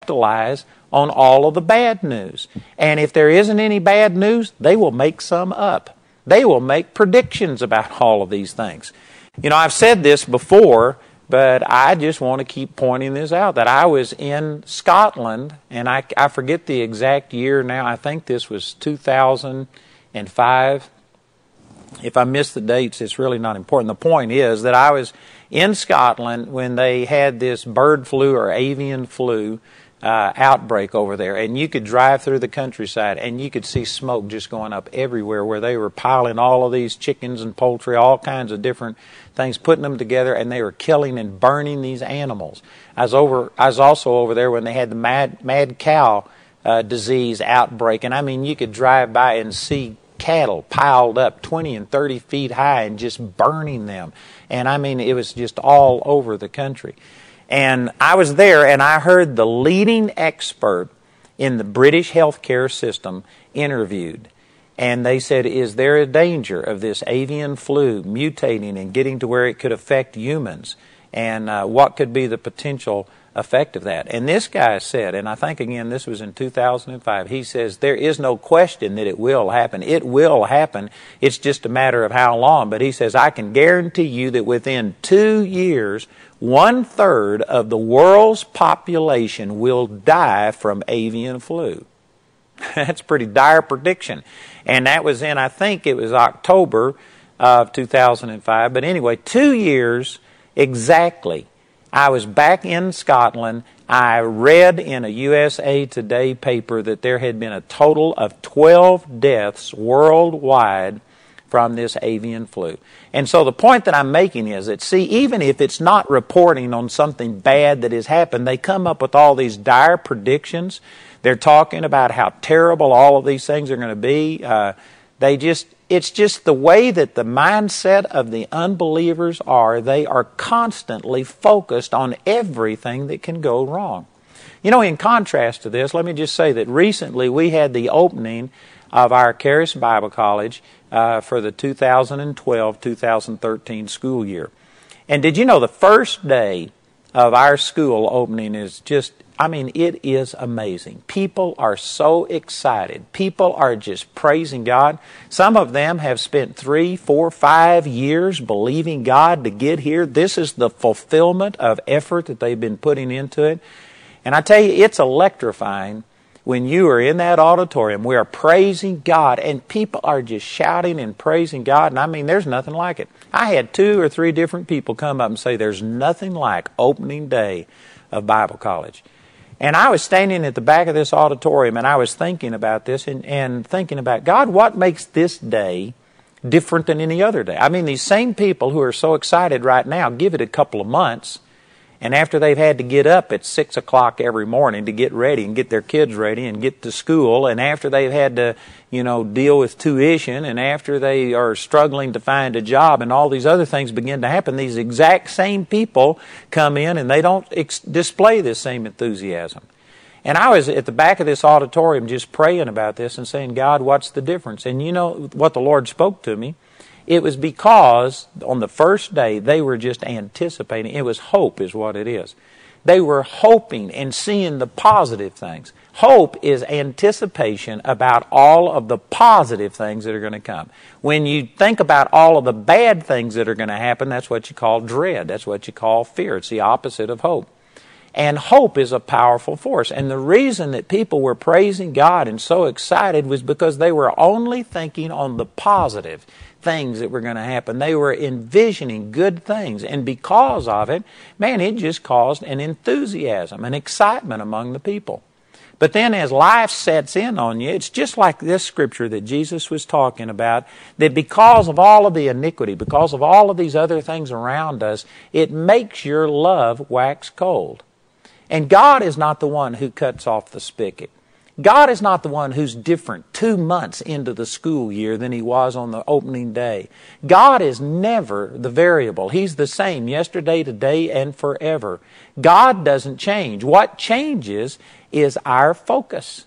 capitalize on all of the bad news. And if there isn't any bad news, they will make some up. They will make predictions about all of these things. You know, I've said this before, but I just want to keep pointing this out, that I was in Scotland, and I forget the exact year now. I think this was 2005. If I miss the dates, it's really not important. The point is that I was in Scotland when they had this bird flu or avian flu outbreak over there, and you could drive through the countryside and you could see smoke just going up everywhere, where they were piling all of these chickens and poultry, all kinds of different things, putting them together, and they were killing and burning these animals. I was also over there when they had the mad cow disease outbreak, and I mean, you could drive by and see cattle piled up 20 and 30 feet high and just burning them. And I mean, it was just all over the country. And I was there, and I heard the leading expert in the British healthcare system interviewed. And they said, is there a danger of this avian flu mutating and getting to where it could affect humans? And what could be the potential effect of that? And this guy said, and I think again this was in 2005, he says, there is no question that it will happen. It will happen. It's just a matter of how long. But he says, I can guarantee you that within 2 years, 1/3 of the world's population will die from avian flu. That's a pretty dire prediction. And that was in, I think it was October of 2005. But anyway, 2 years exactly. I was back in Scotland. I read in a USA Today paper that there had been a total of 12 deaths worldwide from this avian flu. And so the point that I'm making is that, see, even if it's not reporting on something bad that has happened, they come up with all these dire predictions. They're talking about how terrible all of these things are going to be. It's just the way that the mindset of the unbelievers are. They are constantly focused on everything that can go wrong. You know, in contrast to this, let me just say that recently we had the opening of our Charis Bible College for the 2012-2013 school year. And did you know the first day of our school opening is just, I mean, it is amazing. People are so excited. People are just praising God. Some of them have spent 3, 4, 5 years believing God to get here. This is the fulfillment of effort that they've been putting into it. And I tell you, it's electrifying when you are in that auditorium. We are praising God, and people are just shouting and praising God. And I mean, there's nothing like it. I had 2 or 3 different people come up and say there's nothing like opening day of Bible college. And I was standing at the back of this auditorium, and I was thinking about this and thinking about, God, what makes this day different than any other day? I mean, these same people who are so excited right now, give it a couple of months, and after they've had to get up at 6 o'clock every morning to get ready and get their kids ready and get to school, and after they've had to, deal with tuition, and after they are struggling to find a job, and all these other things begin to happen, these exact same people come in and they don't display this same enthusiasm. And I was at the back of this auditorium just praying about this and saying, God, what's the difference? And you know what the Lord spoke to me? It was because on the first day they were just anticipating. It was hope is what it is. They were hoping and seeing the positive things. Hope is anticipation about all of the positive things that are going to come. When you think about all of the bad things that are going to happen, that's what you call dread. That's what you call fear. It's the opposite of hope. And hope is a powerful force. And the reason that people were praising God and so excited was because they were only thinking on the positive things that were going to happen. They were envisioning good things. And because of it, man, it just caused an enthusiasm, an excitement among the people. But then as life sets in on you, it's just like this scripture that Jesus was talking about, that because of all of the iniquity, because of all of these other things around us, it makes your love wax cold. And God is not the one who cuts off the spigot. God is not the one who's different 2 months into the school year than He was on the opening day. God is never the variable. He's the same yesterday, today, and forever. God doesn't change. What changes is our focus.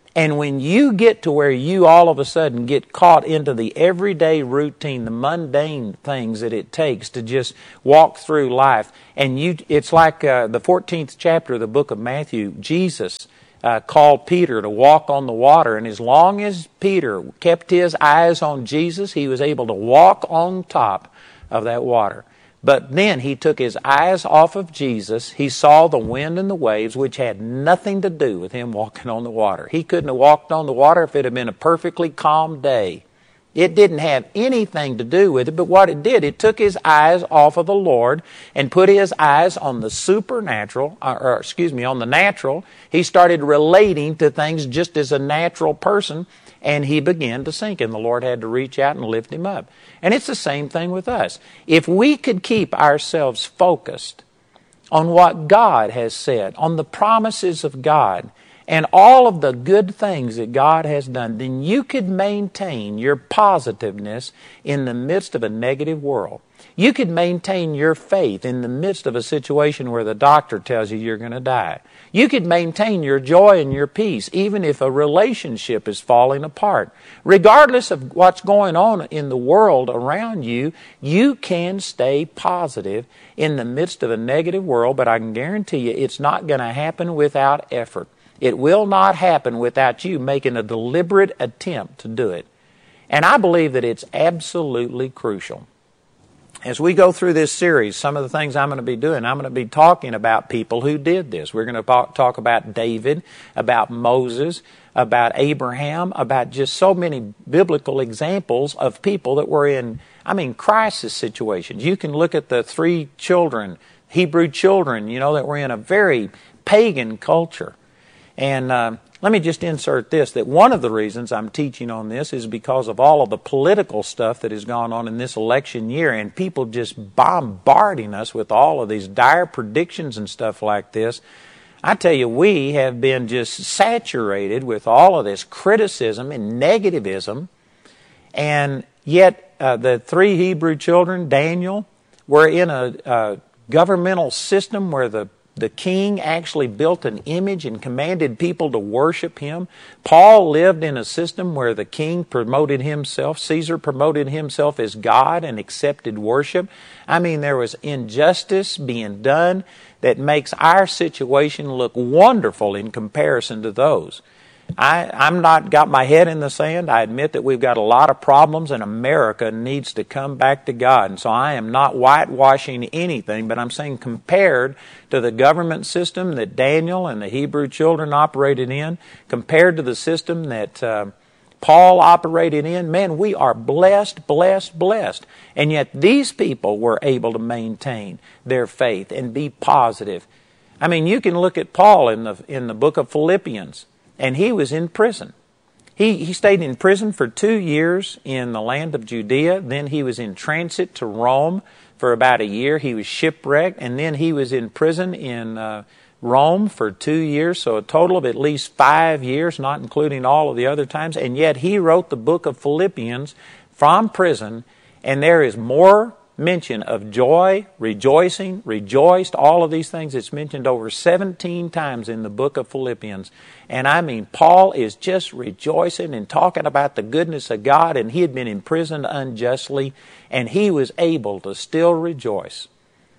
And when you get to where you all of a sudden get caught into the everyday routine, the mundane things that it takes to just walk through life, and it's like the 14th chapter of the book of Matthew, Jesus called Peter to walk on the water, and as long as Peter kept his eyes on Jesus, he was able to walk on top of that water. But then he took his eyes off of Jesus. He saw the wind and the waves, which had nothing to do with him walking on the water. He couldn't have walked on the water if it had been a perfectly calm day. It didn't have anything to do with it, but what it did, it took his eyes off of the Lord and put his eyes on the supernatural, on the natural. He started relating to things just as a natural person, and he began to sink, and the Lord had to reach out and lift him up. And it's the same thing with us. If we could keep ourselves focused on what God has said, on the promises of God, and all of the good things that God has done, then you could maintain your positiveness in the midst of a negative world. You could maintain your faith in the midst of a situation where the doctor tells you you're going to die. You could maintain your joy and your peace even if a relationship is falling apart. Regardless of what's going on in the world around you, you can stay positive in the midst of a negative world, but I can guarantee you it's not going to happen without effort. It will not happen without you making a deliberate attempt to do it. And I believe that it's absolutely crucial. As we go through this series, some of the things I'm going to be doing, I'm going to be talking about people who did this. We're going to talk about David, about Moses, about Abraham, about just so many biblical examples of people that were in, crisis situations. You can look at the 3 children, Hebrew children, that were in a very pagan culture. And let me just insert this, that one of the reasons I'm teaching on this is because of all of the political stuff that has gone on in this election year, and people just bombarding us with all of these dire predictions and stuff like this. I tell you, we have been just saturated with all of this criticism and negativism, and yet the 3 Hebrew children, Daniel, were in a governmental system where the king actually built an image and commanded people to worship him. Paul lived in a system where the king promoted himself. Caesar promoted himself as God and accepted worship. There was injustice being done that makes our situation look wonderful in comparison to those. I'm not got my head in the sand. I admit that we've got a lot of problems and America needs to come back to God. And so I am not whitewashing anything, but I'm saying compared to the government system that Daniel and the Hebrew children operated in, compared to the system that Paul operated in, man, we are blessed, blessed, blessed. And yet these people were able to maintain their faith and be positive. You can look at Paul in the book of Philippians. And he was in prison. He stayed in prison for 2 years in the land of Judea. Then he was in transit to Rome for about a year. He was shipwrecked. And then he was in prison in Rome for 2 years. So a total of at least 5 years, not including all of the other times. And yet he wrote the book of Philippians from prison. And there is more mention of joy, rejoicing, rejoiced, all of these things. It's mentioned over 17 times in the book of Philippians. And Paul is just rejoicing and talking about the goodness of God, and he had been imprisoned unjustly, and he was able to still rejoice.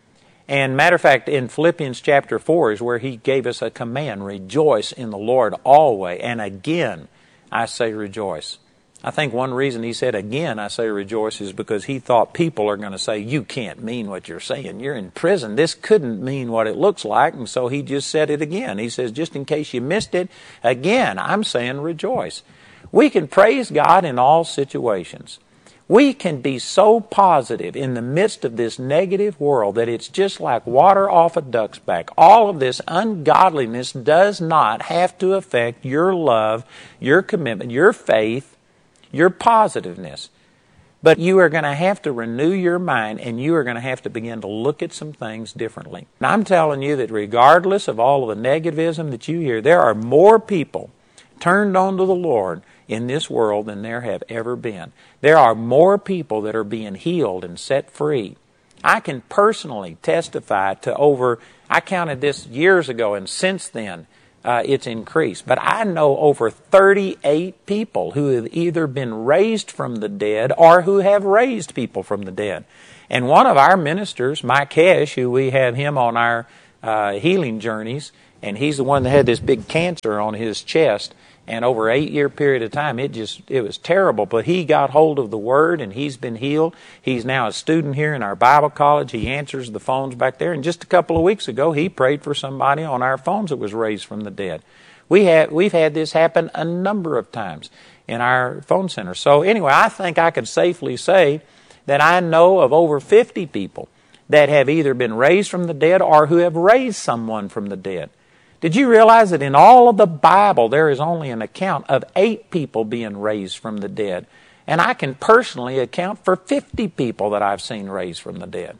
And matter of fact, in Philippians chapter 4 is where he gave us a command, rejoice in the Lord always. And again, I say rejoice. I think one reason he said, again, I say rejoice, is because he thought people are going to say, you can't mean what you're saying. You're in prison. This couldn't mean what it looks like. And so he just said it again. He says, just in case you missed it, again, I'm saying rejoice. We can praise God in all situations. We can be so positive in the midst of this negative world that it's just like water off a duck's back. All of this ungodliness does not have to affect your love, your commitment, your faith, your positiveness. But you are going to have to renew your mind, and you are going to have to begin to look at some things differently. And I'm telling you that regardless of all of the negativism that you hear, there are more people turned on to the Lord in this world than there have ever been. There are more people that are being healed and set free. I can personally testify to I counted this years ago, and since then, it's increased. But I know over 38 people who have either been raised from the dead or who have raised people from the dead. And one of our ministers, Mike Hesh, who we have him on our healing journeys, and he's the one that had this big cancer on his chest, and over an 8-year period of time, it was terrible. But he got hold of the Word, and he's been healed. He's now a student here in our Bible college. He answers the phones back there. And just a couple of weeks ago, he prayed for somebody on our phones that was raised from the dead. We've had this happen a number of times in our phone center. So anyway, I think I could safely say that I know of over 50 people that have either been raised from the dead or who have raised someone from the dead. Did you realize that in all of the Bible there is only an account of 8 people being raised from the dead? And I can personally account for 50 people that I've seen raised from the dead.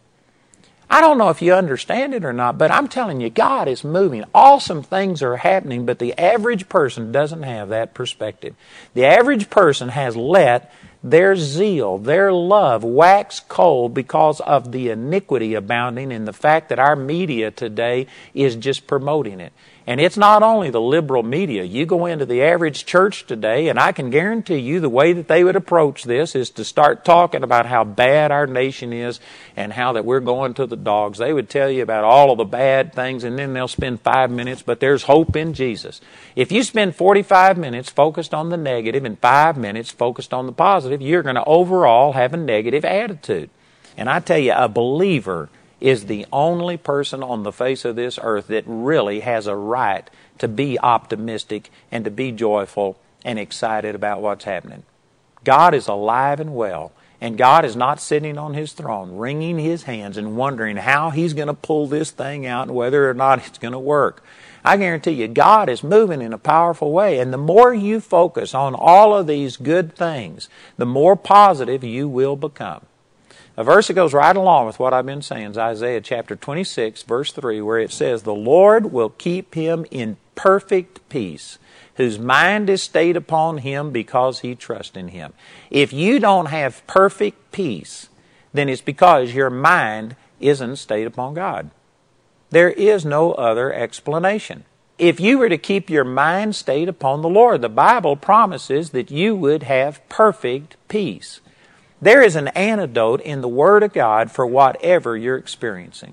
I don't know if you understand it or not, but I'm telling you, God is moving. Awesome things are happening, but the average person doesn't have that perspective. The average person has let their zeal, their love wax cold because of the iniquity abounding in the fact that our media today is just promoting it. And it's not only the liberal media. You go into the average church today, and I can guarantee you the way that they would approach this is to start talking about how bad our nation is and how that we're going to the dogs. They would tell you about all of the bad things, and then they'll spend 5 minutes, but there's hope in Jesus. If you spend 45 minutes focused on the negative and 5 minutes focused on the positive, you're going to overall have a negative attitude. And I tell you, a believer is the only person on the face of this earth that really has a right to be optimistic and to be joyful and excited about what's happening. God is alive and well, and God is not sitting on His throne wringing His hands and wondering how He's going to pull this thing out and whether or not it's going to work. I guarantee you, God is moving in a powerful way, and the more you focus on all of these good things, the more positive you will become. A verse that goes right along with what I've been saying is Isaiah chapter 26, verse 3, where it says, "The Lord will keep him in perfect peace, whose mind is stayed upon Him because he trusts in Him." If you don't have perfect peace, then it's because your mind isn't stayed upon God. There is no other explanation. If you were to keep your mind stayed upon the Lord, the Bible promises that you would have perfect peace. There is an antidote in the Word of God for whatever you're experiencing.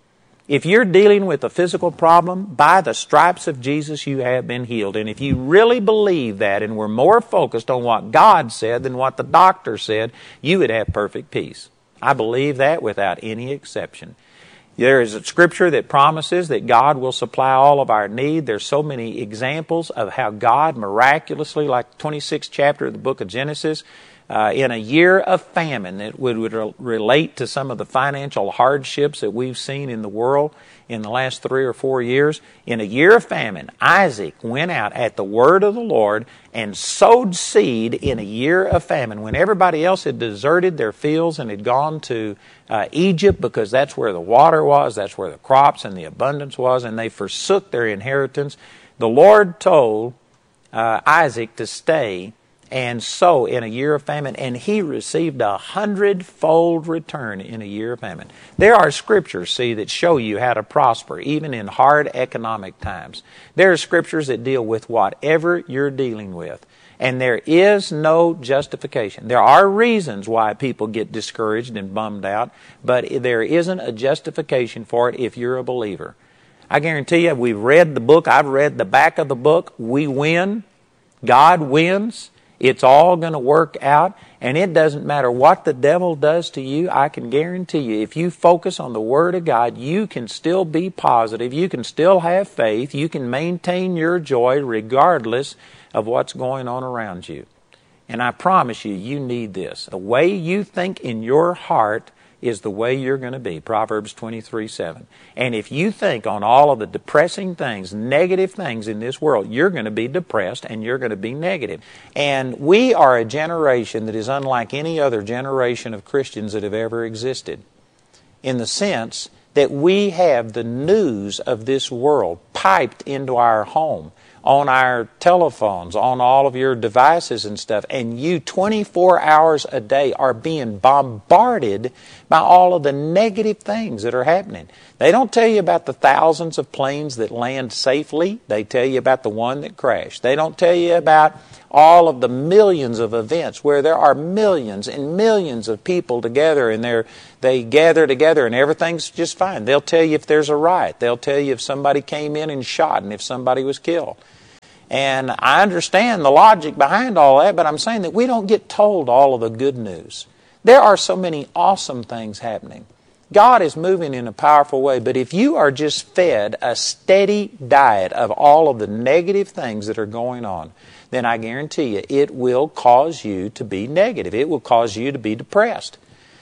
If you're dealing with a physical problem, by the stripes of Jesus you have been healed. And if you really believe that and were more focused on what God said than what the doctor said, you would have perfect peace. I believe that without any exception. There is a scripture that promises that God will supply all of our need. There's so many examples of how God miraculously, like the 26th chapter of the book of Genesis, in a year of famine that would relate to some of the financial hardships that we've seen in the world in the last 3 or 4 years. In a year of famine, Isaac went out at the word of the Lord and sowed seed in a year of famine. When everybody else had deserted their fields and had gone to Egypt because that's where the water was, that's where the crops and the abundance was, and they forsook their inheritance, the Lord told Isaac to stay and sow in a year of famine, and he received 100-fold return in a year of famine. There are scriptures, see, that show you how to prosper, even in hard economic times. There are scriptures that deal with whatever you're dealing with, and there is no justification. There are reasons why people get discouraged and bummed out, but there isn't a justification for it if you're a believer. I guarantee you, we've read the book, I've read the back of the book, we win, God wins. It's all going to work out, and it doesn't matter what the devil does to you. I can guarantee you, if you focus on the Word of God, you can still be positive. You can still have faith. You can maintain your joy regardless of what's going on around you. And I promise you, you need this. The way you think in your heart is the way you're going to be. Proverbs 23:7. And if you think on all of the depressing things, negative things in this world, you're going to be depressed and you're going to be negative. And we are a generation that is unlike any other generation of Christians that have ever existed, in the sense that we have the news of this world piped into our home. on our telephones, on all of your devices and stuff, and you 24 hours a day are being bombarded by all of the negative things that are happening. They don't tell you about the thousands of planes that land safely. They tell you about the one that crashed. They don't tell you about all of the millions of events where there are millions and millions of people together, and they gather together and everything's just fine. They'll tell you if there's a riot. They'll tell you if somebody came in and shot and if somebody was killed. And I understand the logic behind all that, but I'm saying that we don't get told all of the good news. There are so many awesome things happening. God is moving in a powerful way, but if you are just fed a steady diet of all of the negative things that are going on, then I guarantee you it will cause you to be negative. It will cause you to be depressed.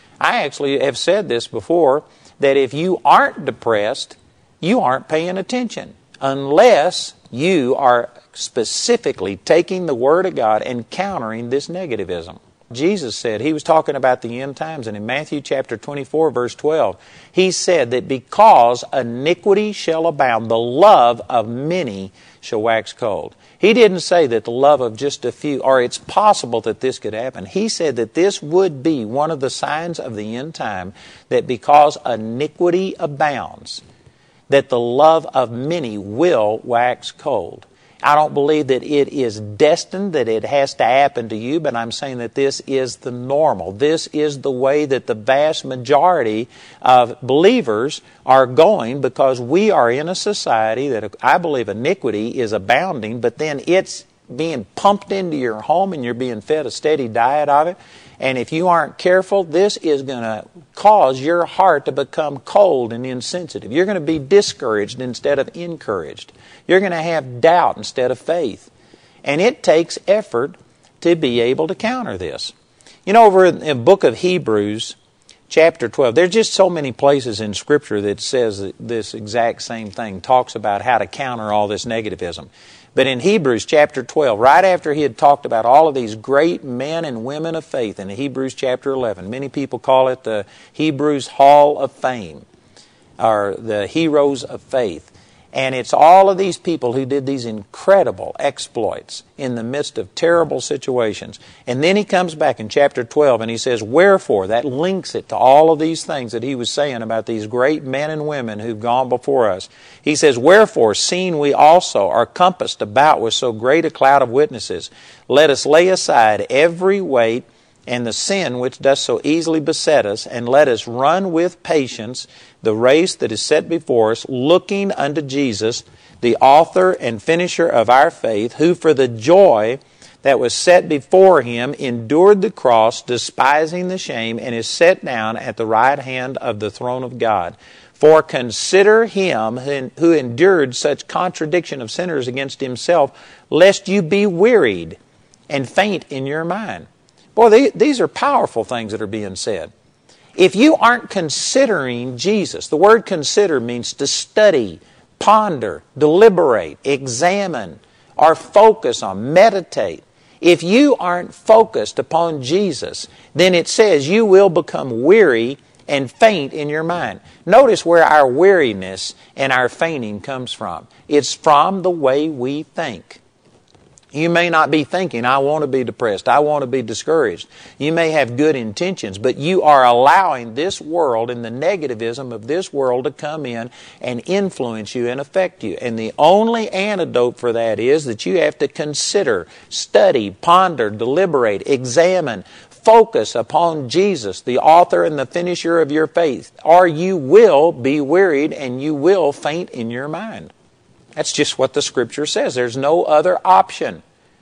I actually have said this before, that if you aren't depressed, you aren't paying attention unless you are specifically taking the Word of God and countering this negativism. Jesus said, He was talking about the end times, and in Matthew chapter 24, verse 12, He said that because iniquity shall abound, the love of many shall wax cold. He didn't say that the love of just a few, or it's possible that this could happen. He said that this would be one of the signs of the end time, that because iniquity abounds, that the love of many will wax cold. I don't believe that it is destined, that it has to happen to you, but I'm saying that this is the normal. This is the way that the vast majority of believers are going, because we are in a society that I believe iniquity is abounding, but then it's being pumped into your home and you're being fed a steady diet of it. And if you aren't careful, this is going to cause your heart to become cold and insensitive. You're going to be discouraged instead of encouraged. You're going to have doubt instead of faith. And it takes effort to be able to counter this. You know, over in the book of Hebrews, chapter 12, there's just so many places in Scripture that says this exact same thing, talks about how to counter all this negativism. But in Hebrews chapter 12, right after he had talked about all of these great men and women of faith in Hebrews chapter 11, many people call it the Hebrews Hall of Fame, or the heroes of faith. And it's all of these people who did these incredible exploits in the midst of terrible situations. And then he comes back in chapter 12 and he says, wherefore, that links it to all of these things that he was saying about these great men and women who've gone before us. He says, wherefore, seeing we also are compassed about with so great a cloud of witnesses, let us lay aside every weight and the sin which does so easily beset us, and let us run with patience the race that is set before us, looking unto Jesus, the author and finisher of our faith, who for the joy that was set before Him endured the cross, despising the shame, and is set down at the right hand of the throne of God. For consider Him who endured such contradiction of sinners against Himself, lest you be wearied and faint in your mind. Boy, these are powerful things that are being said. If you aren't considering Jesus, the word consider means to study, ponder, deliberate, examine, or focus on, meditate. If you aren't focused upon Jesus, then it says you will become weary and faint in your mind. Notice where our weariness and our fainting comes from. It's from the way we think. You may not be thinking, I want to be depressed, I want to be discouraged. You may have good intentions, but you are allowing this world and the negativism of this world to come in and influence you and affect you. And the only antidote for that is that you have to consider, study, ponder, deliberate, examine, focus upon Jesus, the author and the finisher of your faith, or you will be wearied and you will faint in your mind. That's just what the Scripture says. There's no other option.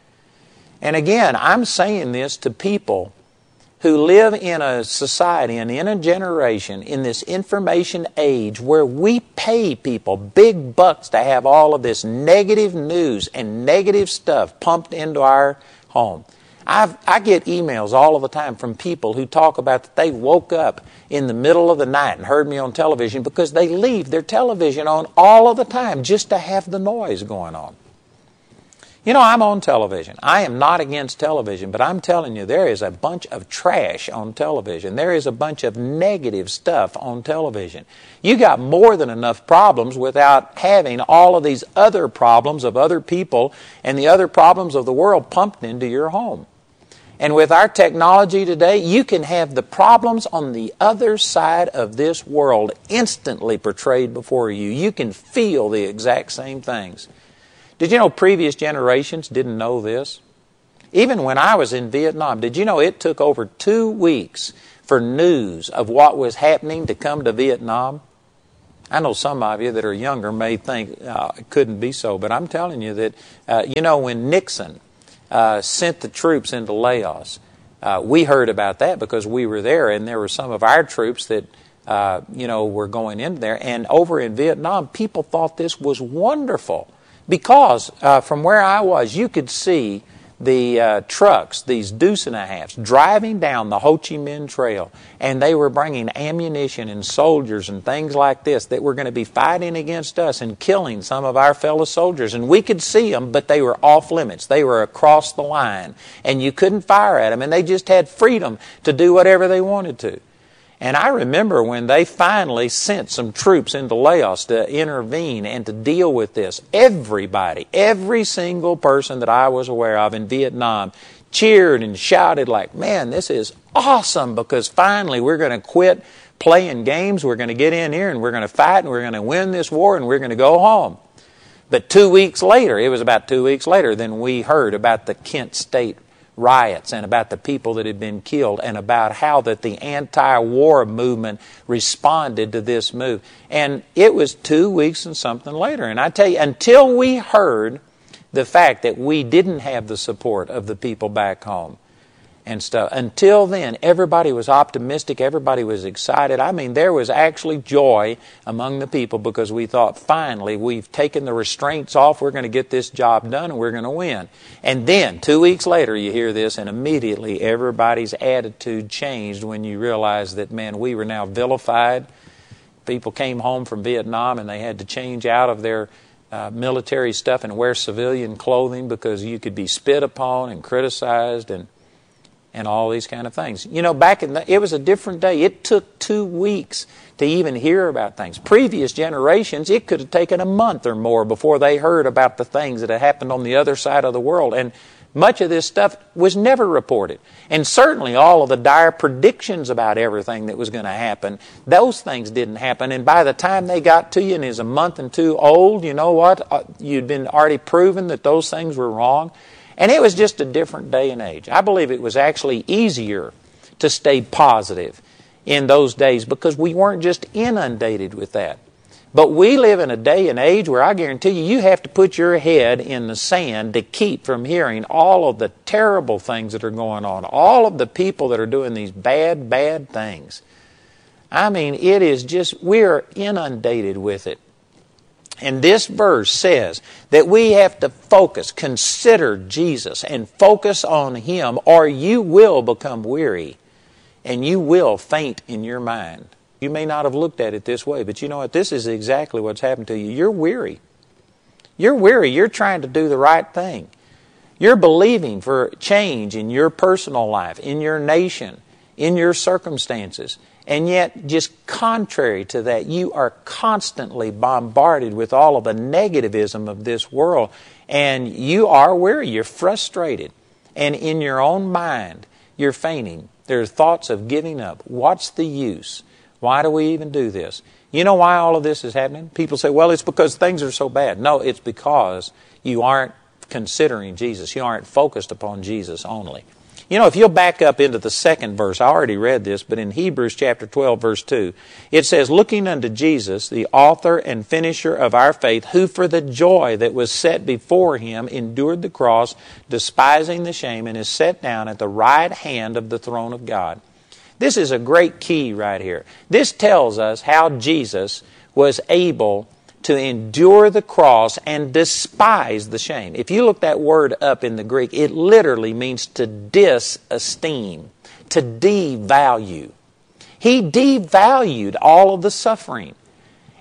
And again, I'm saying this to people who live in a society and in a generation, in this information age, where we pay people big bucks to have all of this negative news and negative stuff pumped into our home. I get emails all of the time from people who talk about that they woke up in the middle of the night and heard me on television because they leave their television on all of the time just to have the noise going on. You know, I'm on television. I am not against television, but I'm telling you, there is a bunch of trash on television. There is a bunch of negative stuff on television. You got more than enough problems without having all of these other problems of other people and the other problems of the world pumped into your home. And with our technology today, you can have the problems on the other side of this world instantly portrayed before you. You can feel the exact same things. Did you know previous generations didn't know this? Even when I was in Vietnam, did you know it took over 2 weeks for news of what was happening to come to Vietnam? I know some of you that are younger may think it couldn't be so, but I'm telling you that, when Nixon sent the troops into Laos, we heard about that because we were there, and there were some of our troops that, were going in there. And over in Vietnam, people thought this was wonderful. Because from where I was, you could see the trucks, these deuce and a halves, driving down the Ho Chi Minh Trail, and they were bringing ammunition and soldiers and things like this that were going to be fighting against us and killing some of our fellow soldiers. And we could see them, but they were off limits. They were across the line, and you couldn't fire at them, and they just had freedom to do whatever they wanted to. And I remember when they finally sent some troops into Laos to intervene and to deal with this, everybody, every single person that I was aware of in Vietnam cheered and shouted like, man, this is awesome, because finally we're going to quit playing games, we're going to get in here and we're going to fight and we're going to win this war and we're going to go home. But 2 weeks later, it was about 2 weeks later, then we heard about the Kent State riots and about the people that had been killed and about how that the anti-war movement responded to this move. And it was 2 weeks and something later. And I tell you, until we heard the fact that we didn't have the support of the people back home and stuff, until then, everybody was optimistic, everybody was excited. I mean, there was actually joy among the people because we thought, finally, we've taken the restraints off, we're going to get this job done and we're going to win. And then, 2 weeks later, you hear this, and immediately everybody's attitude changed when you realize that, man, we were now vilified. People came home from Vietnam and they had to change out of their military stuff and wear civilian clothing because you could be spit upon and criticized and all these kind of things. You know, back in it was a different day. It took 2 weeks to even hear about things. Previous generations, it could have taken a month or more before they heard about the things that had happened on the other side of the world. And much of this stuff was never reported. And certainly all of the dire predictions about everything that was going to happen, those things didn't happen. And by the time they got to you and is a month and two old, you know what? You'd been already proven that those things were wrong. And it was just a different day and age. I believe it was actually easier to stay positive in those days because we weren't just inundated with that. But we live in a day and age where I guarantee you have to put your head in the sand to keep from hearing all of the terrible things that are going on, all of the people that are doing these bad, bad things. I mean, it is just, we're inundated with it. And this verse says that we have to focus, consider Jesus and focus on Him, or you will become weary and you will faint in your mind. You may not have looked at it this way, but you know what? This is exactly what's happened to you. You're weary. You're weary. You're trying to do the right thing. You're believing for change in your personal life, in your nation, in your circumstances. And yet, just contrary to that, you are constantly bombarded with all of the negativism of this world. And you are weary. You're frustrated. And in your own mind, you're fainting. There are thoughts of giving up. What's the use? Why do we even do this? You know why all of this is happening? People say, well, it's because things are so bad. No, it's because you aren't considering Jesus. You aren't focused upon Jesus only. You know, if you'll back up into the second verse, I already read this, but in Hebrews chapter 12, verse 2, it says, looking unto Jesus, the author and finisher of our faith, who for the joy that was set before Him endured the cross, despising the shame, and is set down at the right hand of the throne of God. This is a great key right here. This tells us how Jesus was able to endure the cross and despise the shame. If you look that word up in the Greek, it literally means to disesteem, to devalue. He devalued all of the suffering.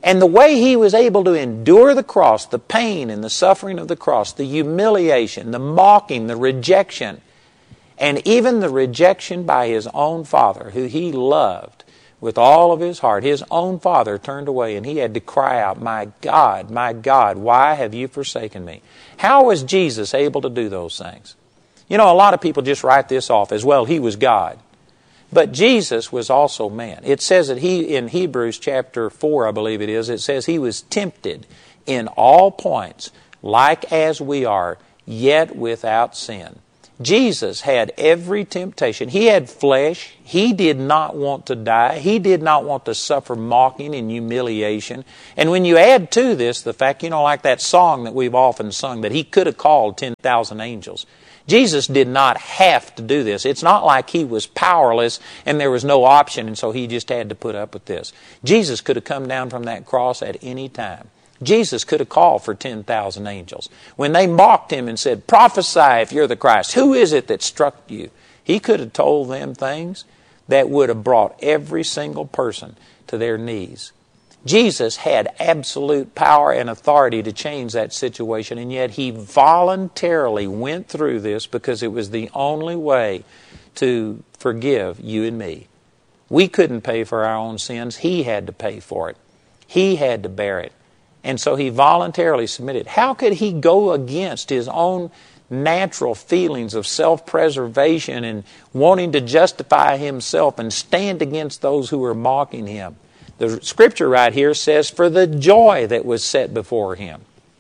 And the way He was able to endure the cross, the pain and the suffering of the cross, the humiliation, the mocking, the rejection, and even the rejection by His own Father, who He loved with all of His heart. His own Father turned away and He had to cry out, my God, why have you forsaken me? How was Jesus able to do those things? You know, a lot of people just write this off as, well, He was God. But Jesus was also man. It says that He, in Hebrews chapter 4, I believe it is, it says He was tempted in all points, like as we are, yet without sin. Jesus had every temptation. He had flesh. He did not want to die. He did not want to suffer mocking and humiliation. And when you add to this the fact, you know, like that song that we've often sung, that He could have called 10,000 angels. Jesus did not have to do this. It's not like He was powerless and there was no option and so He just had to put up with this. Jesus could have come down from that cross at any time. Jesus could have called for 10,000 angels. When they mocked Him and said, prophesy if you're the Christ, who is it that struck you? He could have told them things that would have brought every single person to their knees. Jesus had absolute power and authority to change that situation, and yet He voluntarily went through this because it was the only way to forgive you and me. We couldn't pay for our own sins. He had to pay for it. He had to bear it. And so He voluntarily submitted. How could He go against His own natural feelings of self-preservation and wanting to justify Himself and stand against those who were mocking Him? The scripture right here says, for the joy that was set before Him.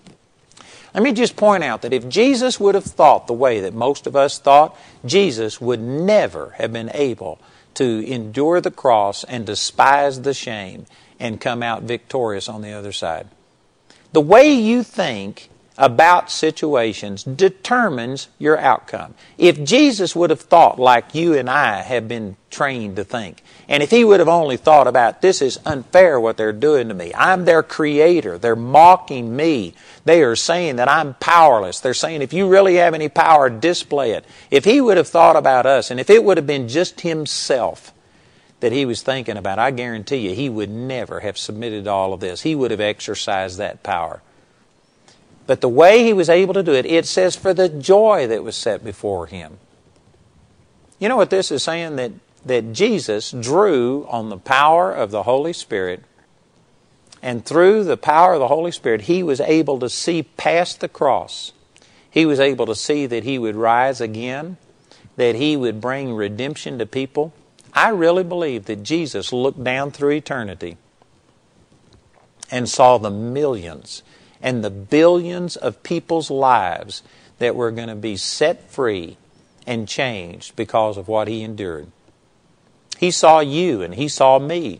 Let me just point out that if Jesus would have thought the way that most of us thought, Jesus would never have been able to endure the cross and despise the shame and come out victorious on the other side. The way you think about situations determines your outcome. If Jesus would have thought like you and I have been trained to think, and if He would have only thought about, this is unfair what they're doing to me, I'm their creator, they're mocking me, they are saying that I'm powerless, they're saying if you really have any power, display it. If He would have thought about us, and if it would have been just Himself that He was thinking about, I guarantee you He would never have submitted to all of this. He would have exercised that power. But the way He was able to do it, it says for the joy that was set before Him. You know what this is saying? That Jesus drew on the power of the Holy Spirit, and through the power of the Holy Spirit, He was able to see past the cross. He was able to see that He would rise again, that He would bring redemption to people. I really believe that Jesus looked down through eternity and saw the millions and the billions of people's lives that were going to be set free and changed because of what He endured. He saw you and He saw me.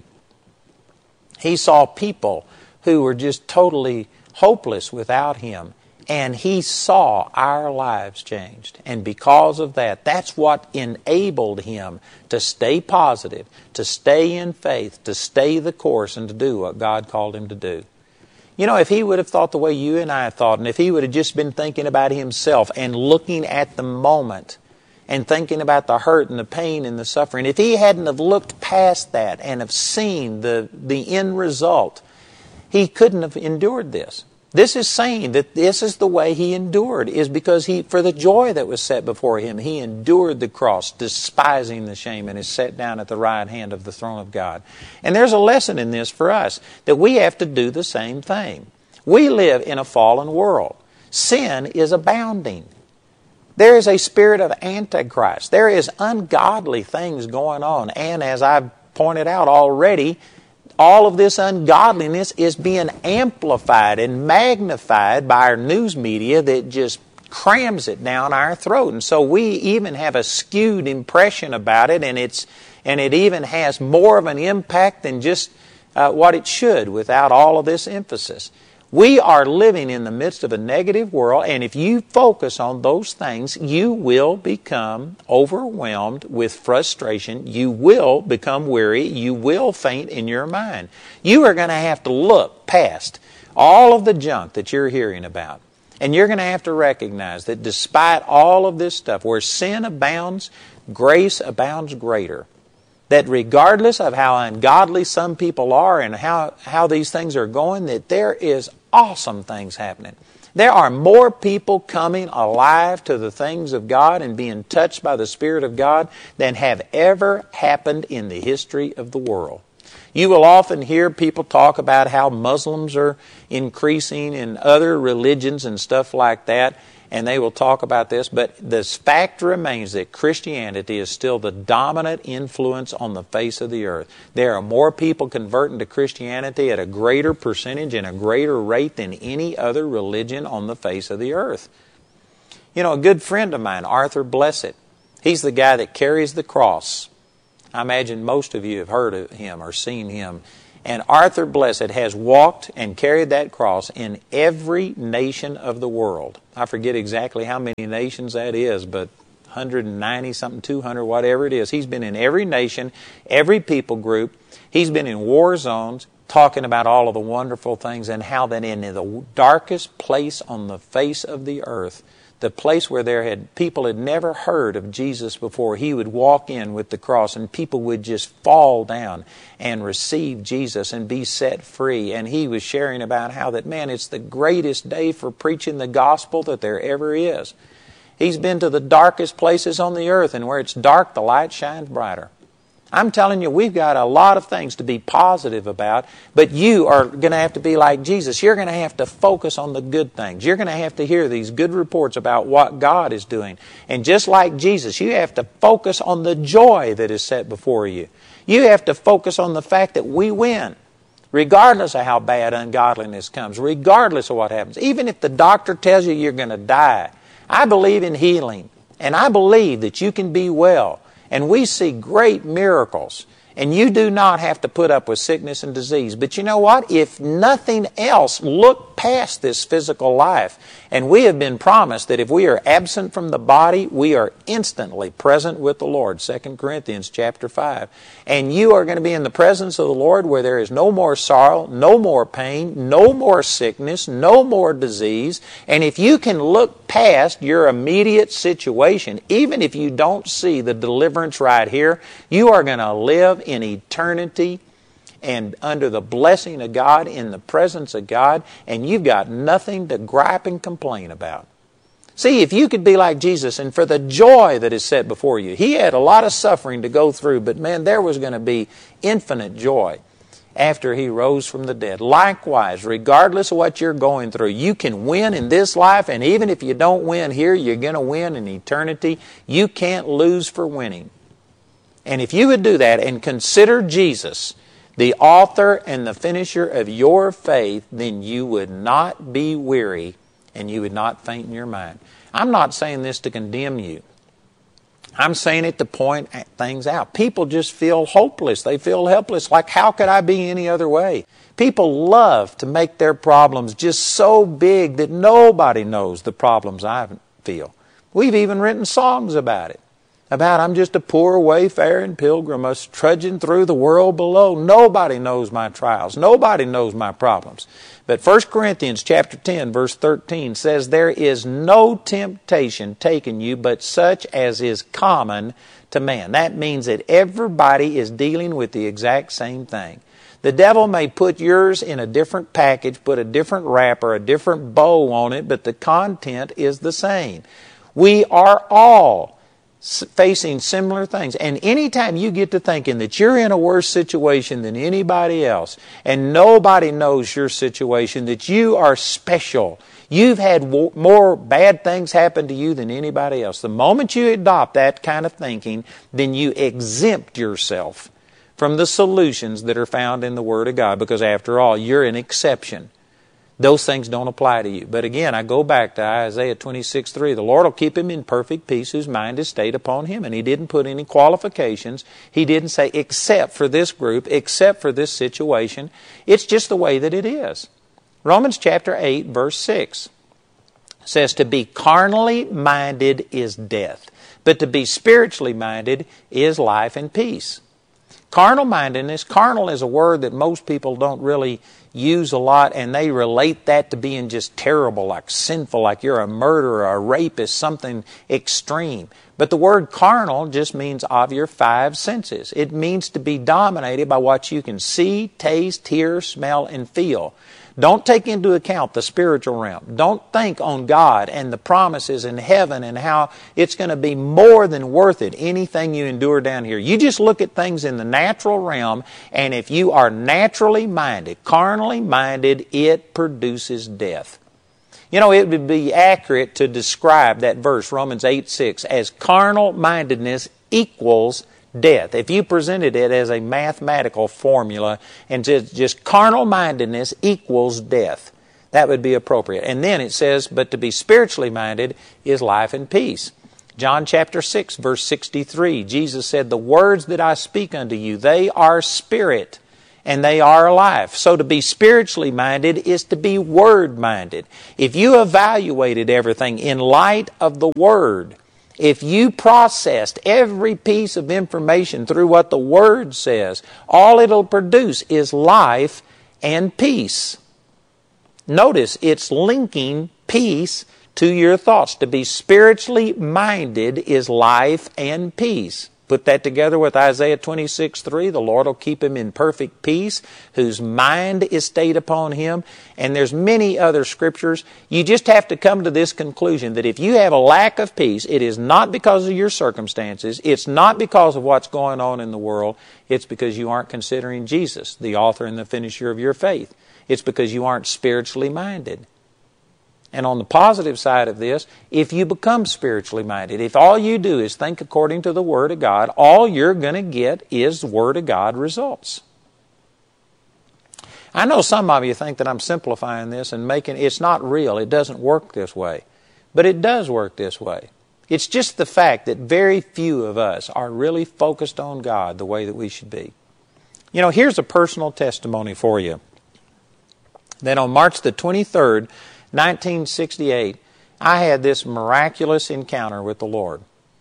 He saw people who were just totally hopeless without Him. And He saw our lives changed. And because of that, that's what enabled Him to stay positive, to stay in faith, to stay the course, and to do what God called Him to do. You know, if He would have thought the way you and I thought, and if He would have just been thinking about Himself and looking at the moment and thinking about the hurt and the pain and the suffering, if He hadn't have looked past that and have seen the end result, He couldn't have endured this. This is saying that this is the way He endured, is because for the joy that was set before Him, He endured the cross, despising the shame, and is set down at the right hand of the throne of God. And there's a lesson in this for us, that we have to do the same thing. We live in a fallen world. Sin is abounding. There is a spirit of Antichrist. There is ungodly things going on. And as I've pointed out already, all of this ungodliness is being amplified and magnified by our news media that just crams it down our throat. And so we even have a skewed impression about it, and it even has more of an impact than just what it should without all of this emphasis. We are living in the midst of a negative world, and if you focus on those things, you will become overwhelmed with frustration. You will become weary. You will faint in your mind. You are going to have to look past all of the junk that you're hearing about. And you're going to have to recognize that despite all of this stuff, where sin abounds, grace abounds greater. that regardless of how ungodly some people are and how these things are going, that there is awesome things happening. There are more people coming alive to the things of God and being touched by the Spirit of God than have ever happened in the history of the world. You will often hear people talk about how Muslims are increasing in other religions and stuff like that, and they will talk about this, but the fact remains that Christianity is still the dominant influence on the face of the earth. There are more people converting to Christianity at a greater percentage and a greater rate than any other religion on the face of the earth. You know, a good friend of mine, Arthur Blessed, he's the guy that carries the cross. I imagine most of you have heard of him or seen him. And Arthur Blessed has walked and carried that cross in every nation of the world. I forget exactly how many nations that is, but 190 something, 200, whatever it is. He's been in every nation, every people group. He's been in war zones talking about all of the wonderful things and how that in the darkest place on the face of the earth, the place where people had never heard of Jesus before, he would walk in with the cross and people would just fall down and receive Jesus and be set free. And he was sharing about how that, man, it's the greatest day for preaching the gospel that there ever is. He's been to the darkest places on the earth, and where it's dark, the light shines brighter. I'm telling you, we've got a lot of things to be positive about, but you are going to have to be like Jesus. You're going to have to focus on the good things. You're going to have to hear these good reports about what God is doing. And just like Jesus, you have to focus on the joy that is set before you. You have to focus on the fact that we win, regardless of how bad ungodliness comes, regardless of what happens. Even if the doctor tells you you're going to die, I believe in healing, and I believe that you can be well. And we see great miracles. And you do not have to put up with sickness and disease. But you know what? If nothing else, look past this physical life. And we have been promised that if we are absent from the body, we are instantly present with the Lord. 2 Corinthians chapter 5. And you are going to be in the presence of the Lord where there is no more sorrow, no more pain, no more sickness, no more disease. And if you can look past your immediate situation, even if you don't see the deliverance right here, you are going to live in eternity and under the blessing of God, in the presence of God, and you've got nothing to gripe and complain about. See, if you could be like Jesus, and for the joy that is set before you, he had a lot of suffering to go through, but man, there was going to be infinite joy after he rose from the dead. Likewise, regardless of what you're going through, you can win in this life, and even if you don't win here, you're going to win in eternity. You can't lose for winning. And if you would do that and consider Jesus the author and the finisher of your faith, then you would not be weary and you would not faint in your mind. I'm not saying this to condemn you. I'm saying it to point things out. People just feel hopeless. They feel helpless. Like, how could I be any other way? People love to make their problems just so big that nobody knows the problems I feel. We've even written songs about it. About I'm just a poor wayfaring pilgrim, us trudging through the world below. Nobody knows my trials. Nobody knows my problems. But 1 Corinthians chapter 10, verse 13 says, there is no temptation taken you but such as is common to man. That means that everybody is dealing with the exact same thing. The devil may put yours in a different package, put a different wrapper, a different bow on it, but the content is the same. We are all facing similar things. And anytime you get to thinking that you're in a worse situation than anybody else, and nobody knows your situation, that you are special, you've had more bad things happen to you than anybody else. The moment you adopt that kind of thinking, then you exempt yourself from the solutions that are found in the Word of God, because after all, you're an exception. Those things don't apply to you. But again, I go back to Isaiah 26:3. The Lord will keep him in perfect peace whose mind is stayed upon him. And he didn't put any qualifications. He didn't say except for this group, except for this situation. It's just the way that it is. Romans chapter 8, verse 6 says, to be carnally minded is death, but to be spiritually minded is life and peace. Carnal mindedness, carnal is a word that most people don't really use a lot, and they relate that to being just terrible, like sinful, like you're a murderer, a rapist, something extreme. But the word carnal just means of your five senses. It means to be dominated by what you can see, taste, hear, smell, and feel. Don't take into account the spiritual realm. Don't think on God and the promises in heaven and how it's going to be more than worth it, anything you endure down here. You just look at things in the natural realm, and if you are naturally minded, carnally minded, it produces death. You know, it would be accurate to describe that verse, Romans 8:6, as carnal mindedness equals death. If you presented it as a mathematical formula and just carnal mindedness equals death, that would be appropriate. And then it says, but to be spiritually minded is life and peace. John chapter 6, verse 63, Jesus said, the words that I speak unto you, they are spirit and they are life. So to be spiritually minded is to be word-minded. If you evaluated everything in light of the Word, if you processed every piece of information through what the Word says, all it'll produce is life and peace. Notice it's linking peace to your thoughts. To be spiritually minded is life and peace. Put that together with Isaiah 26:3. The Lord will keep him in perfect peace, whose mind is stayed upon him. And there's many other scriptures. You just have to come to this conclusion that if you have a lack of peace, it is not because of your circumstances. It's not because of what's going on in the world. It's because you aren't considering Jesus, the author and the finisher of your faith. It's because you aren't spiritually minded. And on the positive side of this, if you become spiritually minded, if all you do is think according to the Word of God, all you're going to get is Word of God results. I know some of you think that I'm simplifying this and making it's not real. It doesn't work this way. But it does work this way. It's just the fact that very few of us are really focused on God the way that we should be. You know, here's a personal testimony for you. That on March the 23rd, 1968, I had this miraculous encounter with the Lord.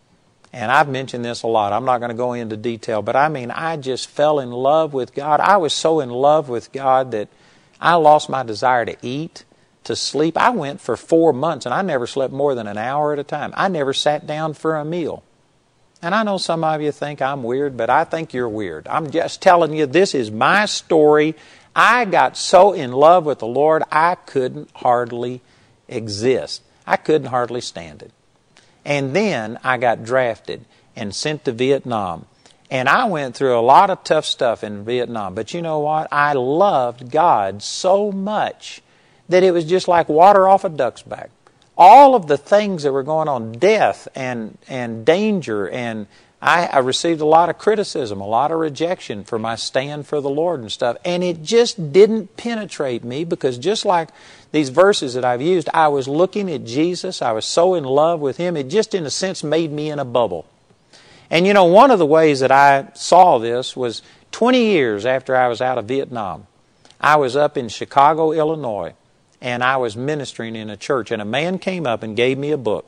And I've mentioned this a lot. I'm not going to go into detail, but I just fell in love with God. I was so in love with God that I lost my desire to eat, to sleep. I went for 4 months and I never slept more than an hour at a time. I never sat down for a meal. And I know some of you think I'm weird, but I think you're weird. I'm just telling you, this is my story. I got so in love with the Lord, I couldn't hardly exist. I couldn't hardly stand it. And then I got drafted and sent to Vietnam. And I went through a lot of tough stuff in Vietnam. But you know what? I loved God so much that it was just like water off a duck's back. All of the things that were going on, death and danger, and I received a lot of criticism, a lot of rejection for my stand for the Lord and stuff. And it just didn't penetrate me because just like these verses that I've used, I was looking at Jesus. I was so in love with Him. It just in a sense made me in a bubble. And you know, one of the ways that I saw this was 20 years after I was out of Vietnam. I was up in Chicago, Illinois, and I was ministering in a church. And a man came up and gave me a book.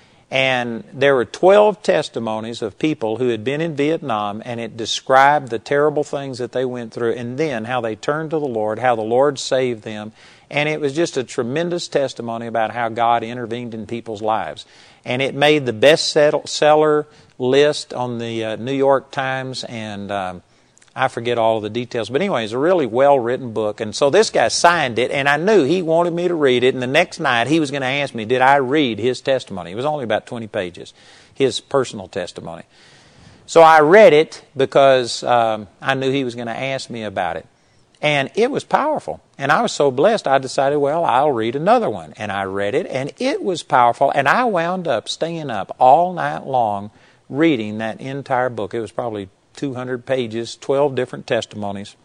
And there were 12 testimonies of people who had been in Vietnam, and it described the terrible things that they went through and then how they turned to the Lord, how the Lord saved them. And it was just a tremendous testimony about how God intervened in people's lives. And it made the bestseller list on the New York Times, and I forget all of the details. But anyway, it's a really well-written book. And so this guy signed it, and I knew he wanted me to read it. And the next night, he was going to ask me, did I read his testimony? It was only about 20 pages, his personal testimony. So I read it because I knew he was going to ask me about it. And it was powerful. And I was so blessed, I decided, well, I'll read another one. And I read it, and it was powerful. And I wound up staying up all night long reading that entire book. It was probably 200 pages, 12 different testimonies.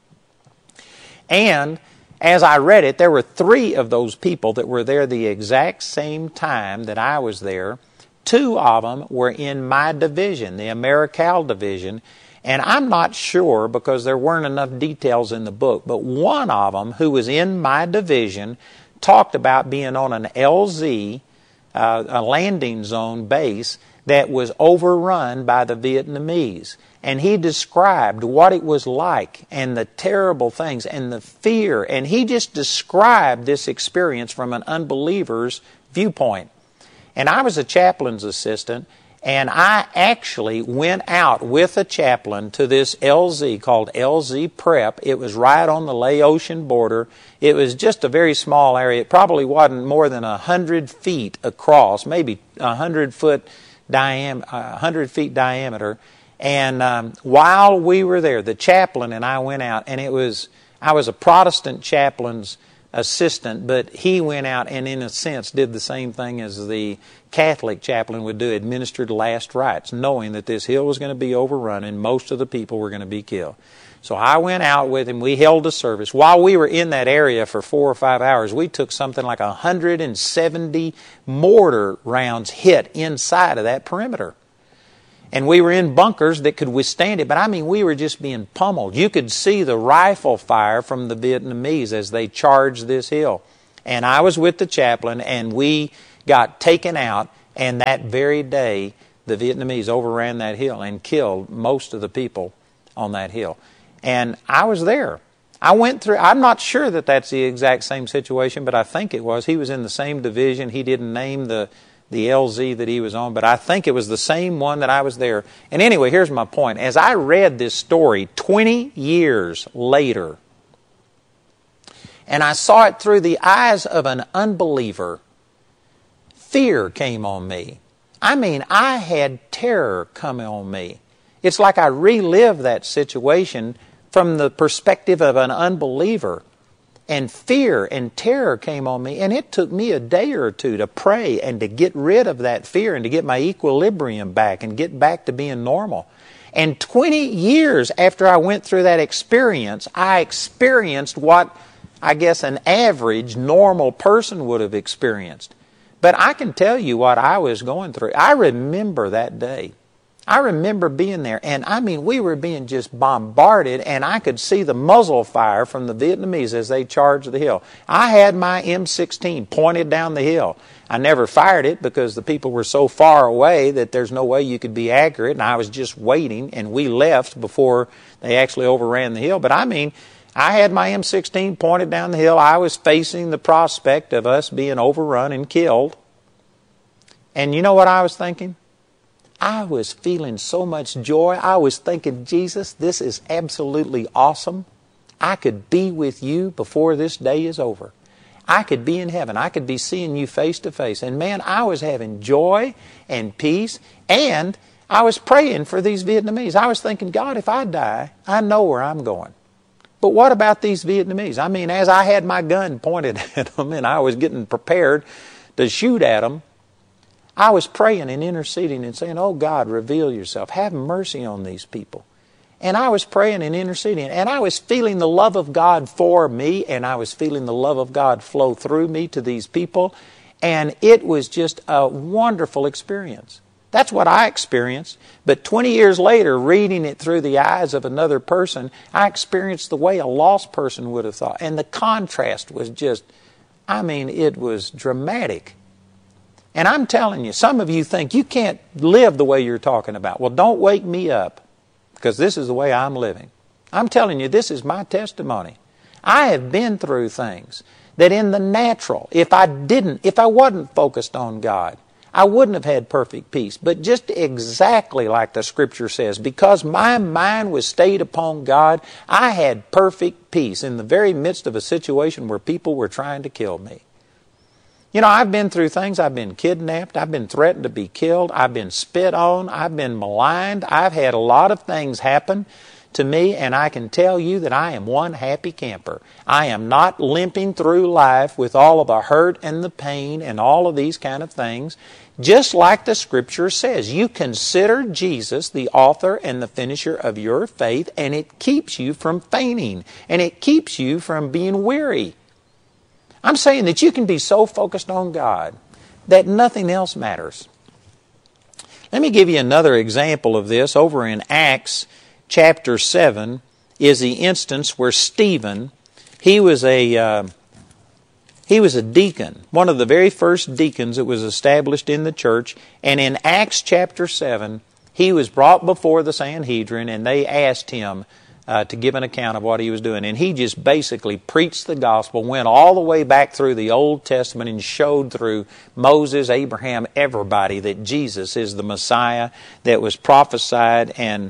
And as I read it, there were 3 of those people that were there the exact same time that I was there. 2 of them were in my division, the AmeriCal division. And I'm not sure because there weren't enough details in the book, but one of them who was in my division talked about being on an LZ a landing zone base that was overrun by the Vietnamese. And he described what it was like and the terrible things and the fear. And he just described this experience from an unbeliever's viewpoint. And I was a chaplain's assistant, and I actually went out with a chaplain to this LZ called LZ Prep. It was right on the Laotian border. It was just a very small area. It probably wasn't more than 100 feet across, maybe 100 feet diameter. And while we were there, the chaplain and I went out, and I was a Protestant chaplain's assistant, but he went out and in a sense did the same thing as the Catholic chaplain would do, administered last rites, knowing that this hill was going to be overrun and most of the people were going to be killed. So I went out with him. We held a service. While we were in that area for 4 or 5 hours, we took something like 170 mortar rounds hit inside of that perimeter. And we were in bunkers that could withstand it. But I mean, we were just being pummeled. You could see the rifle fire from the Vietnamese as they charged this hill. And I was with the chaplain, and we got taken out. And that very day, the Vietnamese overran that hill and killed most of the people on that hill. And I was there. I went through, I'm not sure that that's the exact same situation, but I think it was. He was in the same division. He didn't name the LZ that he was on, but I think it was the same one that I was there. And anyway, here's my point. As I read this story 20 years later, and I saw it through the eyes of an unbeliever, fear came on me. I mean, I had terror coming on me. It's like I relived that situation from the perspective of an unbeliever. And fear and terror came on me, and it took me a day or two to pray and to get rid of that fear and to get my equilibrium back and get back to being normal. And 20 years after I went through that experience, I experienced what I guess an average normal person would have experienced. But I can tell you what I was going through. I remember that day. I remember being there, and I mean, we were being just bombarded, and I could see the muzzle fire from the Vietnamese as they charged the hill. I had my M16 pointed down the hill. I never fired it because the people were so far away that there's no way you could be accurate, and I was just waiting, and we left before they actually overran the hill. But I mean, I had my M16 pointed down the hill. I was facing the prospect of us being overrun and killed. And you know what I was thinking? I was feeling so much joy. I was thinking, Jesus, this is absolutely awesome. I could be with you before this day is over. I could be in heaven. I could be seeing you face to face. And man, I was having joy and peace. And I was praying for these Vietnamese. I was thinking, God, if I die, I know where I'm going. But what about these Vietnamese? I mean, as I had my gun pointed at them and I was getting prepared to shoot at them, I was praying and interceding and saying, oh God, reveal yourself. Have mercy on these people. And I was praying and interceding. And I was feeling the love of God for me. And I was feeling the love of God flow through me to these people. And it was just a wonderful experience. That's what I experienced. But 20 years later, reading it through the eyes of another person, I experienced the way a lost person would have thought. And the contrast was just, I mean, it was dramatic. And I'm telling you, some of you think you can't live the way you're talking about. Well, don't wake me up, because this is the way I'm living. I'm telling you, this is my testimony. I have been through things that in the natural, if I wasn't focused on God, I wouldn't have had perfect peace. But just exactly like the Scripture says, because my mind was stayed upon God, I had perfect peace in the very midst of a situation where people were trying to kill me. You know, I've been through things. I've been kidnapped. I've been threatened to be killed. I've been spit on. I've been maligned. I've had a lot of things happen to me, and I can tell you that I am one happy camper. I am not limping through life with all of the hurt and the pain and all of these kind of things. Just like the Scripture says, you consider Jesus the author and the finisher of your faith, and it keeps you from fainting, and it keeps you from being weary. I'm saying that you can be so focused on God that nothing else matters. Let me give you another example of this. Over in Acts chapter 7 is the instance where Stephen, he was a He was a deacon, one of the very first deacons that was established in the church. And in Acts chapter 7, he was brought before the Sanhedrin, and they asked him to give an account of what he was doing. And he just basically preached the gospel, went all the way back through the Old Testament and showed through Moses, Abraham, everybody that Jesus is the Messiah that was prophesied. And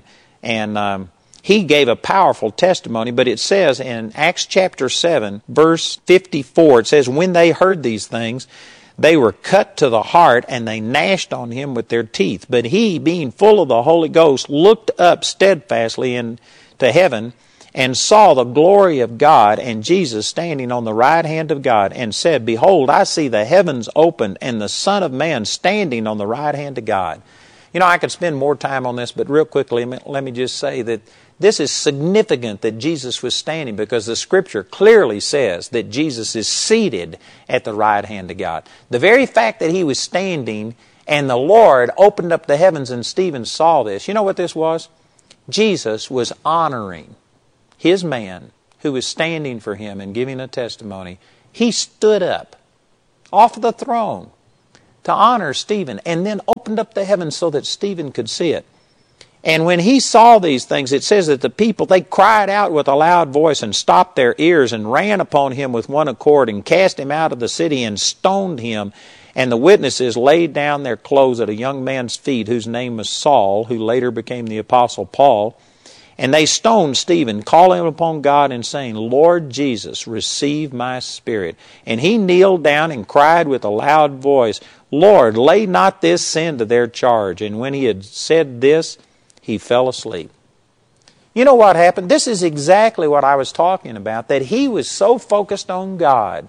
he gave a powerful testimony. But it says in Acts chapter 7, verse 54, it says, when they heard these things, they were cut to the heart, and they gnashed on him with their teeth. But he, being full of the Holy Ghost, looked up steadfastly into heaven, and saw the glory of God, and Jesus standing on the right hand of God, and said, behold, I see the heavens opened, and the Son of Man standing on the right hand of God. You know, I could spend more time on this, but real quickly, let me just say that this is significant that Jesus was standing, because the Scripture clearly says that Jesus is seated at the right hand of God. The very fact that he was standing and the Lord opened up the heavens and Stephen saw this, you know what this was? Jesus was honoring his man who was standing for him and giving a testimony. He stood up off the throne to honor Stephen, and then opened up the heavens so that Stephen could see it. And when he saw these things, it says that the people, they cried out with a loud voice and stopped their ears and ran upon him with one accord and cast him out of the city and stoned him. And the witnesses laid down their clothes at a young man's feet whose name was Saul, who later became the Apostle Paul. And they stoned Stephen, calling upon God and saying, Lord Jesus, receive my spirit. And he kneeled down and cried with a loud voice, Lord, lay not this sin to their charge. And when he had said this, he fell asleep. You know what happened? This is exactly what I was talking about, that he was so focused on God.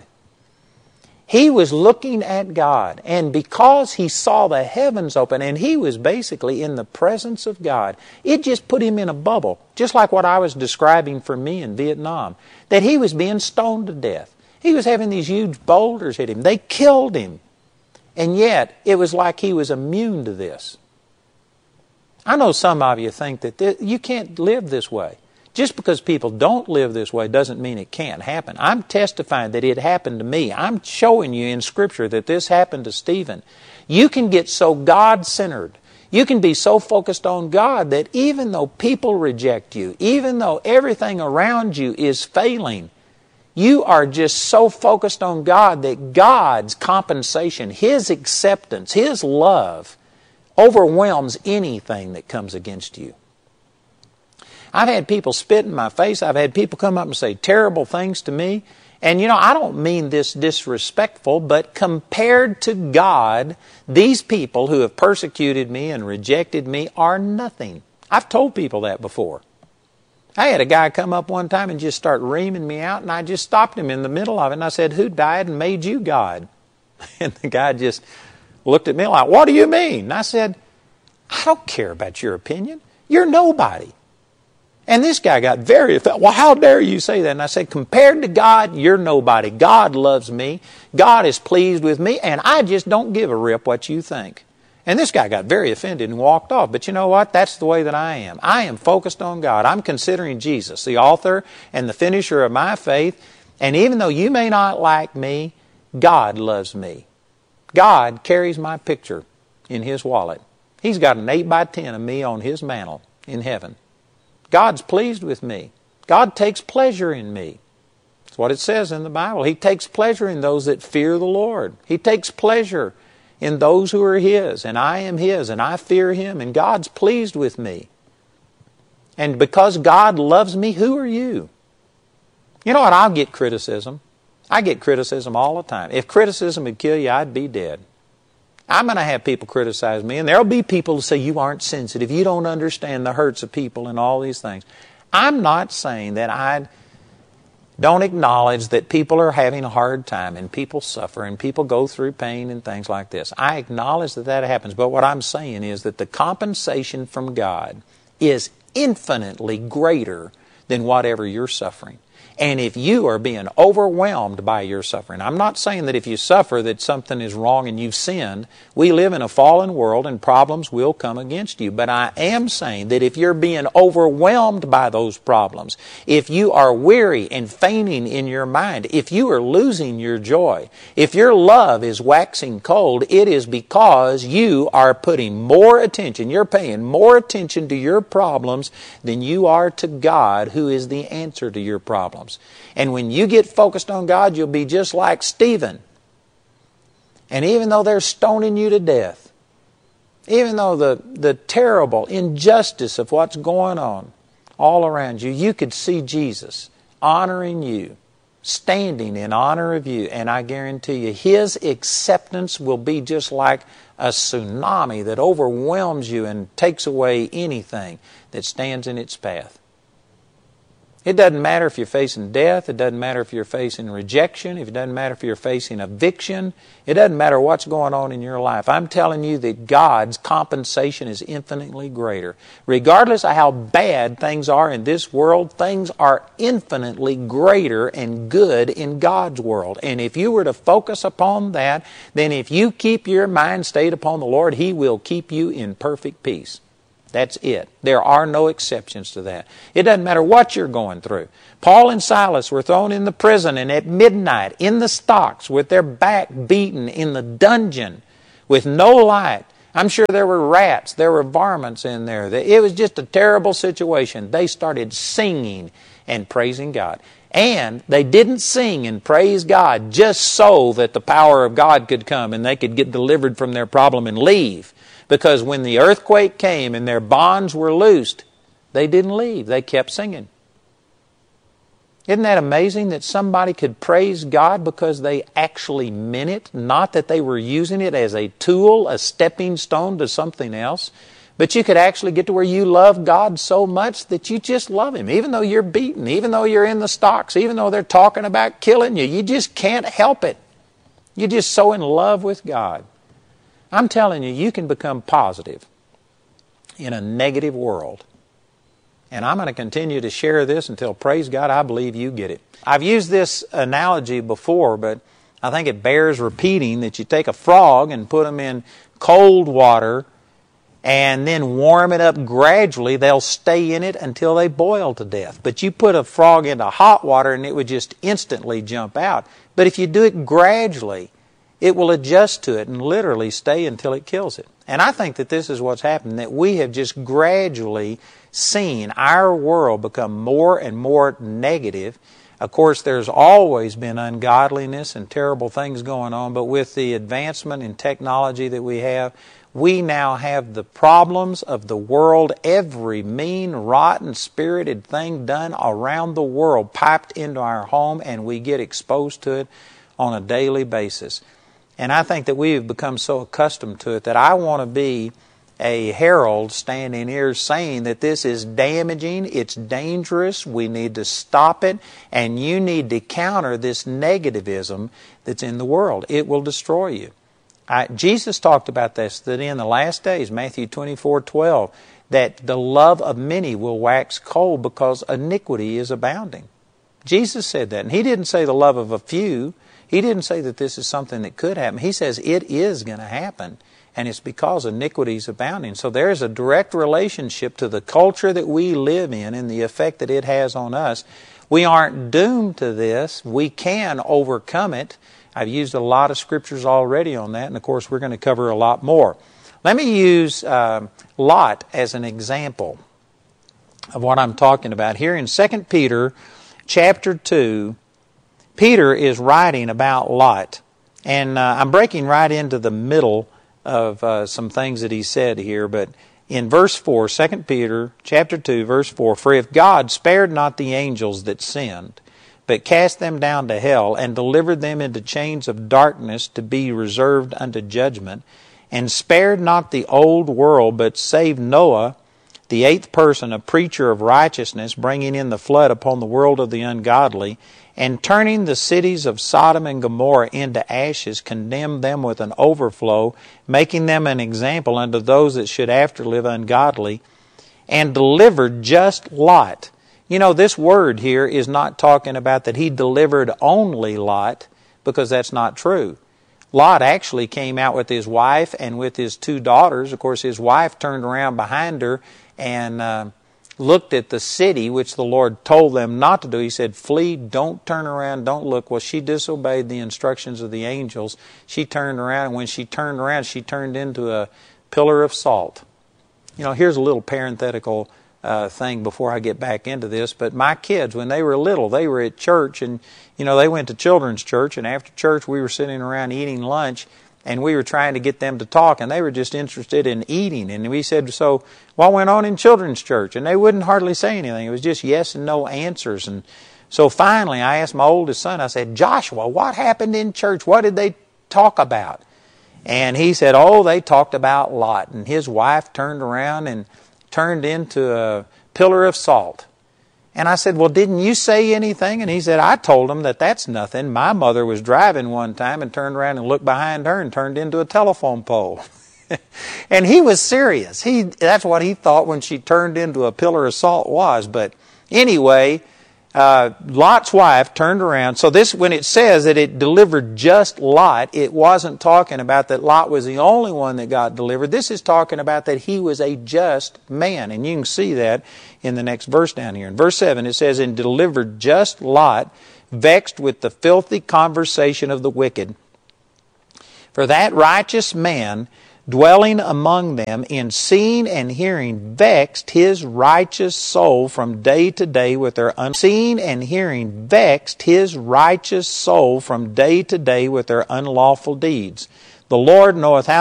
He was looking at God, and because he saw the heavens open, and he was basically in the presence of God, it just put him in a bubble, just like what I was describing for me in Vietnam, that he was being stoned to death. He was having these huge boulders hit him. They killed him. And yet, it was like he was immune to this. I know some of you think that you can't live this way. Just because people don't live this way doesn't mean it can't happen. I'm testifying that it happened to me. I'm showing you in Scripture that this happened to Stephen. You can get so God-centered. You can be so focused on God that even though people reject you, even though everything around you is failing, you are just so focused on God that God's compensation, His acceptance, His love overwhelms anything that comes against you. I've had people spit in my face. I've had people come up and say terrible things to me. And you know, I don't mean this disrespectful, but compared to God, these people who have persecuted me and rejected me are nothing. I've told people that before. I had a guy come up one time and just start reaming me out, and I just stopped him in the middle of it, and I said, who died and made you God? And the guy just looked at me like, what do you mean? And I said, I don't care about your opinion. You're nobody. And this guy got very offended. Well, how dare you say that? And I said, compared to God, you're nobody. God loves me. God is pleased with me. And I just don't give a rip what you think. And this guy got very offended and walked off. But you know what? That's the way that I am. I am focused on God. I'm considering Jesus, the author and the finisher of my faith. And even though you may not like me, God loves me. God carries my picture in His wallet. He's got an 8x10 of me on His mantle in heaven. God's pleased with me. God takes pleasure in me. That's what it says in the Bible. He takes pleasure in those that fear the Lord. He takes pleasure in those who are His, and I am His, and I fear Him, and God's pleased with me. And because God loves me, who are you? You know what? I'll get criticism. I get criticism all the time. If criticism would kill you, I'd be dead. I'm going to have people criticize me, and there'll be people who say you aren't sensitive, you don't understand the hurts of people and all these things. I'm not saying that I don't acknowledge that people are having a hard time and people suffer and people go through pain and things like this. I acknowledge that that happens, but what I'm saying is that the compensation from God is infinitely greater than whatever you're suffering. And if you are being overwhelmed by your suffering, I'm not saying that if you suffer that something is wrong and you've sinned. We live in a fallen world and problems will come against you. But I am saying that if you're being overwhelmed by those problems, if you are weary and fainting in your mind, if you are losing your joy, if your love is waxing cold, it is because you are putting more attention, you're paying more attention to your problems than you are to God, who is the answer to your problems. And when you get focused on God, you'll be just like Stephen. And even though they're stoning you to death, even though the terrible injustice of what's going on all around you, you could see Jesus honoring you, standing in honor of you, and I guarantee you His acceptance will be just like a tsunami that overwhelms you and takes away anything that stands in its path. It doesn't matter if you're facing death. It doesn't matter if you're facing rejection. It doesn't matter if you're facing eviction. It doesn't matter what's going on in your life. I'm telling you that God's compensation is infinitely greater. Regardless of how bad things are in this world, things are infinitely greater and good in God's world. And if you were to focus upon that, then if you keep your mind stayed upon the Lord, He will keep you in perfect peace. That's it. There are no exceptions to that. It doesn't matter what you're going through. Paul and Silas were thrown in the prison, and at midnight in the stocks with their back beaten in the dungeon with no light. I'm sure there were rats, there were varmints in there. It was just a terrible situation. They started singing and praising God. And they didn't sing and praise God just so that the power of God could come and they could get delivered from their problem and leave. Because when the earthquake came and their bonds were loosed, they didn't leave. They kept singing. Isn't that amazing that somebody could praise God because they actually meant it? Not that they were using it as a tool, a stepping stone to something else. But you could actually get to where you love God so much that you just love Him. Even though you're beaten, even though you're in the stocks, even though they're talking about killing you, you just can't help it. You're just so in love with God. I'm telling you, you can become positive in a negative world. And I'm going to continue to share this until, praise God, I believe you get it. I've used this analogy before, but I think it bears repeating, that you take a frog and put them in cold water and then warm it up gradually. They'll stay in it until they boil to death. But you put a frog into hot water and it would just instantly jump out. But if you do it gradually, it will adjust to it and literally stay until it kills it. And I think that this is what's happened, that we have just gradually seen our world become more and more negative. Of course, there's always been ungodliness and terrible things going on, but with the advancement in technology that we have, we now have the problems of the world, every mean, rotten, spirited thing done around the world piped into our home, and we get exposed to it on a daily basis. And I think that we have become so accustomed to it that I want to be a herald standing here saying that this is damaging, it's dangerous, we need to stop it, and you need to counter this negativism that's in the world. It will destroy you. Jesus talked about this, that in the last days, Matthew 24:12, that the love of many will wax cold because iniquity is abounding. Jesus said that, and He didn't say the love of a few. He didn't say that this is something that could happen. He says it is going to happen, and it's because iniquity is abounding. So there's a direct relationship to the culture that we live in and the effect that it has on us. We aren't doomed to this. We can overcome it. I've used a lot of scriptures already on that, and of course we're going to cover a lot more. Let me use Lot as an example of what I'm talking about. Here in 2 Peter chapter 2, Peter is writing about Lot. And I'm breaking right into the middle of some things that he said here. But in verse 4, 2 Peter chapter 2, verse 4, "For if God spared not the angels that sinned, but cast them down to hell, and delivered them into chains of darkness to be reserved unto judgment, and spared not the old world, but saved Noah, the eighth person, a preacher of righteousness, bringing in the flood upon the world of the ungodly, and turning the cities of Sodom and Gomorrah into ashes, condemned them with an overflow, making them an example unto those that should after live ungodly, and delivered just Lot, You know, this word here is not talking about that he delivered only Lot, because that's not true. Lot actually came out with his wife and with his 2 daughters. Of course, his wife turned around behind her and looked at the city, which the Lord told them not to do. He said, flee, don't turn around, don't look. Well, she disobeyed the instructions of the angels. She turned around, and when she turned around, she turned into a pillar of salt. You know, here's a little parenthetical thing before I get back into this, but my kids, when they were little, they were at church, and you know, they went to children's church, and after church we were sitting around eating lunch, and we were trying to get them to talk, and they were just interested in eating. And we said, so what went on in children's church? And they wouldn't hardly say anything. It was just yes and no answers. And so finally I asked my oldest son, I said, Joshua, what happened in church? What did they talk about? And he said, oh, they talked about Lot. And his wife turned around and turned into a pillar of salt. And I said, well, didn't you say anything? And he said, I told them that that's nothing. My mother was driving one time and turned around and looked behind her and turned into a telephone pole. And he was serious. That's what he thought when she turned into a pillar of salt was. But anyway, Lot's wife turned around. So this, when it says that it delivered just Lot, it wasn't talking about that Lot was the only one that got delivered. This is talking about that he was a just man. And you can see that in the next verse down here. In verse 7 it says, and delivered just Lot, vexed with the filthy conversation of the wicked. For that righteous man dwelling among them, in seeing and hearing, vexed his righteous soul from day to day with their seeing and hearing, vexed his righteous soul from day to day with their unlawful deeds. The Lord knoweth how